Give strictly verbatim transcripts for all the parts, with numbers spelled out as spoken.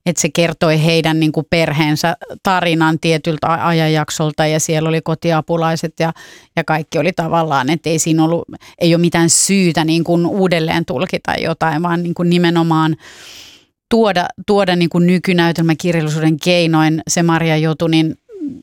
että se kertoi heidän niin kuin perheensä tarinan tietyltä ajanjaksolta ja siellä oli kotiapulaiset ja, ja kaikki oli tavallaan, että ei siinä ollut, ei ole mitään syytä niin kuin uudelleen tulkita jotain, vaan niin kuin nimenomaan tuoda, tuoda niin kuin nykynäytelmäkirjallisuuden keinoin se Maria Jotunin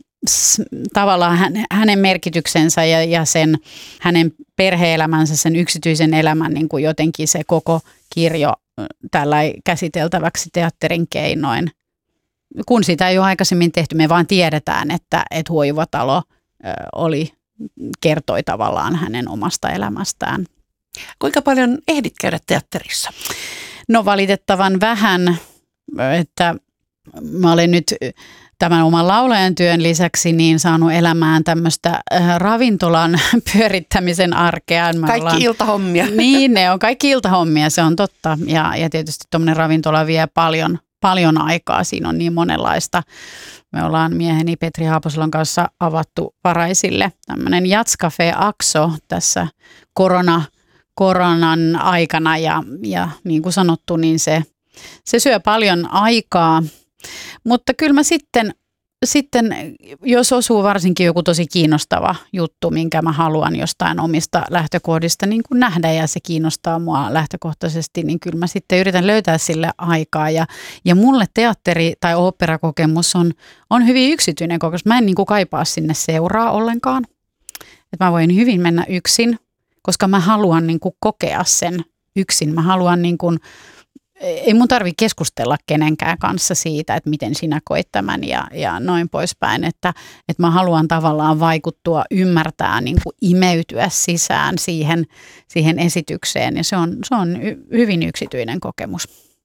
tavallaan hänen merkityksensä ja, ja sen, hänen perhe-elämänsä, sen yksityisen elämän niin kuin jotenkin se koko kirjo tällä käsiteltäväksi teatterin keinoin. Kun sitä ei ole aikaisemmin tehty, me vaan tiedetään, että, että Huojuvatalo oli, kertoi tavallaan hänen omasta elämästään. Kuinka paljon ehdit käydä teatterissa? No valitettavan vähän, että mä olen nyt tämän oman laulajan työn lisäksi niin saanut elämään tämmöistä ravintolan pyörittämisen arkea. Me kaikki ollaan, iltahommia. Niin, ne on kaikki iltahommia, se on totta. Ja, ja tietysti tuommoinen ravintola vie paljon, paljon aikaa, siinä on niin monenlaista. Me ollaan mieheni Petri Haaposalon kanssa avattu Paraisille tämmöinen Jazzcafe Akso tässä korona, koronan aikana ja, ja niin kuin sanottu, niin se, se syö paljon aikaa. Mutta kyllä mä sitten, sitten, jos osuu varsinkin joku tosi kiinnostava juttu, minkä mä haluan jostain omista lähtökohdista niin kuin nähdä ja se kiinnostaa mua lähtökohtaisesti, niin kyllä mä sitten yritän löytää sille aikaa. Ja, ja mulle teatteri- tai oopperakokemus on, on hyvin yksityinen kokemus. Mä en niin kuin kaipaa sinne seuraa ollenkaan. Et mä voin hyvin mennä yksin, koska mä haluan niin kuin kokea sen yksin. Mä haluan niin kuin ei mun tarvitse keskustella kenenkään kanssa siitä, että miten sinä koit tämän ja, ja noin poispäin. Että, että mä haluan tavallaan vaikuttua, ymmärtää, niin kuin imeytyä sisään siihen, siihen esitykseen. Ja se on, se on hyvin yksityinen kokemus.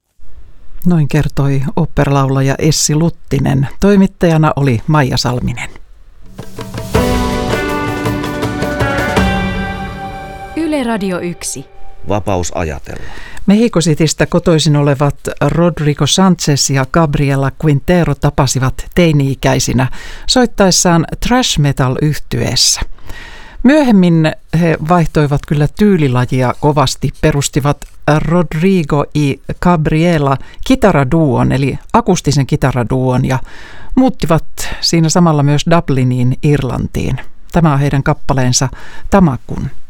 Noin kertoi oopperalaulaja Essi Luttinen. Toimittajana oli Maija Salminen. Yle Radio yksi. Vapaus ajatella. Mexico Citystä kotoisin olevat Rodrigo Sanchez ja Gabriela Quintero tapasivat teini-ikäisinä soittaessaan thrash metal-yhtyeessä. Myöhemmin he vaihtoivat kyllä tyylilajia kovasti, perustivat Rodrigo y Gabriela kitaraduon eli akustisen kitaraduon ja muuttivat siinä samalla myös Dubliniin Irlantiin. Tämä on heidän kappaleensa Tamakun.